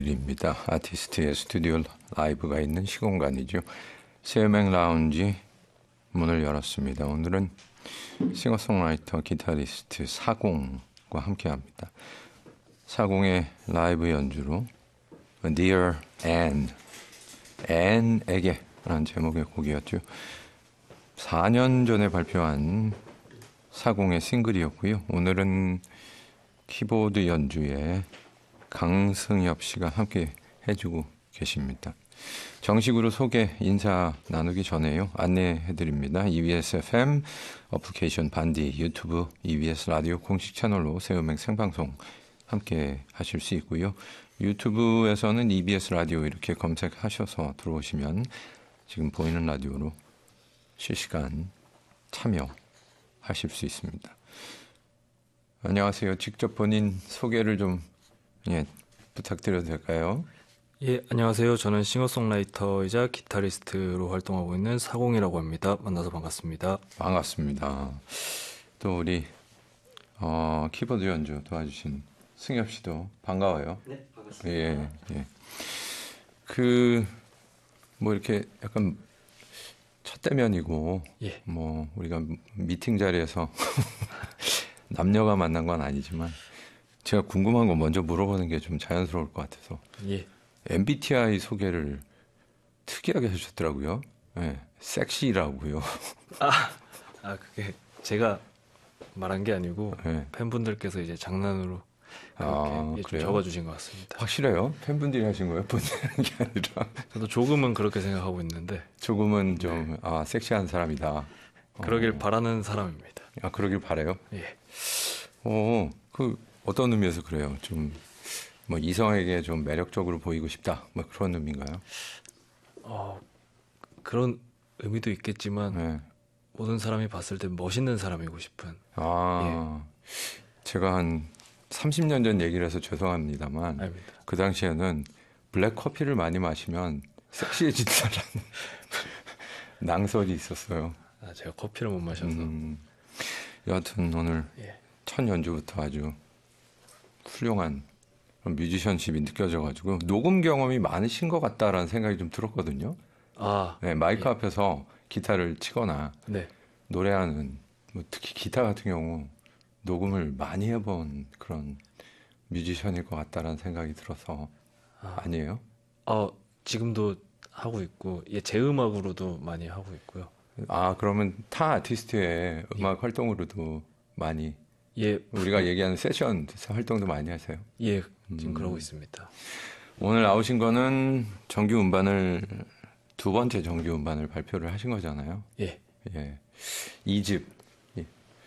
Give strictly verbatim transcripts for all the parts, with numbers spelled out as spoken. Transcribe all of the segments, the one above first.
입니다. 아티스트의 스튜디오 라이브가 있는 시공간이죠. 세명 라운지 문을 열었습니다. 오늘은 싱어송라이터 기타리스트 사공과 함께합니다. 사공의 라이브 연주로 Dear Anne, Anne에게 라는 제목의 곡이었죠. 사 년 전에 발표한 사공의 싱글이었고요. 오늘은 키보드 연주에 강승엽 씨가 함께 해주고 계십니다. 정식으로 소개, 인사 나누기 전에요. 안내해드립니다. 이비에스 에프엠, 어플리케이션 반디, 유튜브, 이비에스 라디오 공식 채널로 새음행 생방송 함께 하실 수 있고요. 유튜브에서는 이비에스 라디오 이렇게 검색하셔서 들어오시면 지금 보이는 라디오로 실시간 참여하실 수 있습니다. 안녕하세요. 직접 본인 소개를 좀 예, 부탁드려도 될까요? 예, 안녕하세요. 저는 싱어송라이터이자 기타리스트로 활동하고 있는 사공이라고 합니다. 만나서 반갑습니다. 반갑습니다. 또 우리 어, 키보드 연주 도와주신 승엽 씨도 반가워요. 네, 반갑습니다. 예, 예. 그 뭐 이렇게 약간 첫 대면이고 예. 뭐 우리가 미팅 자리에서 남녀가 만난 건 아니지만 제가 궁금한 거 먼저 물어보는 게 좀 자연스러울 것 같아서. 예. 엠비티아이 소개를 특이하게 해주셨더라고요. 네, 섹시라고요. 아, 아 그게 제가 말한 게 아니고 네. 팬분들께서 이제 장난으로 그렇게 아, 예, 좀 그래요? 적어주신 것 같습니다. 확실해요? 팬분들이 하신 거예요? 본인이 한 게 아니라. 저도 조금은 그렇게 생각하고 있는데 조금은 좀, 아, 섹시한 사람이다. 그러길 어. 바라는 사람입니다. 아, 그러길 바래요? 예. 어, 그, 어떤 의미에서 그래요? 좀, 뭐, 이성에게 좀 매력적으로 보이고 싶다. 뭐 그런 의미인가요? 어, 그런 의미도 있겠지만 네. 모든 사람이 봤을 때 멋있는 사람이고 싶은. 아, 제가 한 삼십 년 전 얘기를 해서 죄송합니다만, 아닙니다. 그 당시에는 블랙 커피를 많이 마시면 섹시해진다라는 낭설이 있었어요. 아, 제가 커피를 못 마셔서. 음, 여하튼 오늘 예. 첫 연주부터 아주 훌륭한 그런 뮤지션십이 느껴져가지고 녹음 경험이 많으신 것 같다라는 생각이 좀 들었거든요. 아, 네, 마이크 예. 앞에서 기타를 치거나 네. 노래하는 뭐 특히 기타 같은 경우 녹음을 많이 해본 그런 뮤지션일 것 같다라는 생각이 들어서. 아. 아니에요? 어, 지금도 하고 있고, 예, 제 음악으로도 많이 하고 있고요. 아, 그러면 타 아티스트의 음악 예. 활동으로도 많이 예, 우리가 얘기하는 세션 활동도 많이 하세요? 예, 지금 음. 그러고 있습니다. 오늘 나오신 거는 정규 음반을 두 번째 정규 음반을 발표를 하신 거잖아요. 예, 예. 이 집 예.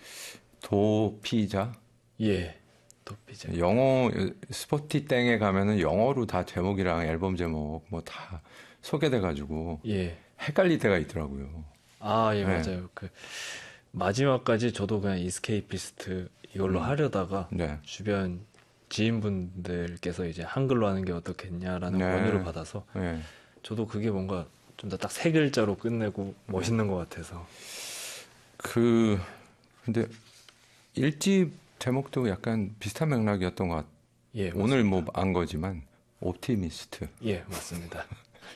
도피자 예, 도피자. 영어 스포티 땡에 가면은 영어로 다 제목이랑 앨범 제목 뭐 다 소개돼 가지고 예, 헷갈릴 때가 있더라고요. 아, 예, 네. 맞아요. 그 마지막까지 저도 그냥 이스케이피스트 이걸로 음. 하려다가 네. 주변 지인분들께서 이제 한글로 하는 게 어떻겠냐라는 네. 권유를 받아서 네. 저도 그게 뭔가 좀 더 딱 세 글자로 끝내고 멋있는 것 같아서. 그 근데 일 집 제목도 약간 비슷한 맥락이었던 것 같아요. 예, 오늘 맞습니다. 뭐 안 거지만 옵티미스트, 예, 맞습니다.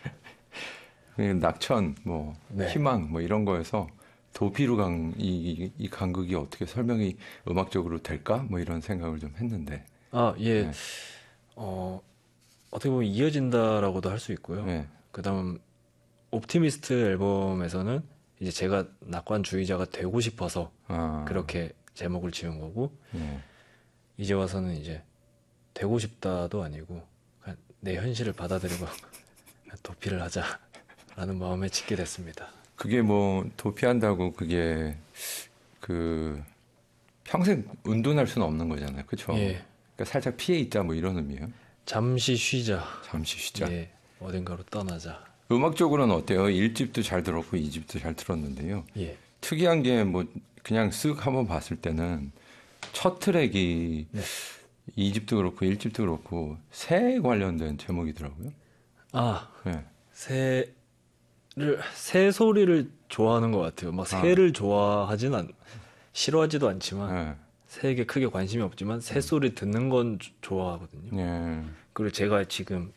낙천, 뭐 네. 희망 뭐 이런 거에서 도피로 간 이 이 간극이 어떻게 설명이 음악적으로 될까? 뭐 이런 생각을 좀 했는데. 아, 예, 네. 어, 어떻게 보면 이어진다라고도 할 수 있고요. 네. 그다음 옵티미스트 앨범에서는 이제 제가 낙관주의자가 되고 싶어서 아, 그렇게 제목을 지은 거고, 네. 이제 와서는 이제 되고 싶다도 아니고 그냥 내 현실을 받아들이고 그냥 도피를 하자라는 마음에 짓게 됐습니다. 그게 뭐 도피한다고 그게 그 평생 운동할 수는 없는 거잖아요. 그렇죠? 예, 그러니까 살짝 피해 있자 뭐 이런 의미예요. 잠시 쉬자. 잠시 쉬자. 예, 어딘가로 떠나자. 음악적으로는 어때요? 일 집도 잘 들었고 이 집도 잘 들었는데요. 예, 특이한 게 뭐 그냥 쓱 한번 봤을 때는 첫 트랙이 네. 이 집도 그렇고 일 집도 그렇고 새 관련된 제목이더라고요. 아, 네. 새를 새 소리를 좋아하는 것 같아요. 막 새를 좋아하진 않, 싫어하지도 않지만 네. 새에게 크게 관심이 없지만 새 소리 듣는 건 조- 좋아하거든요. 예. 그리고 제가 지금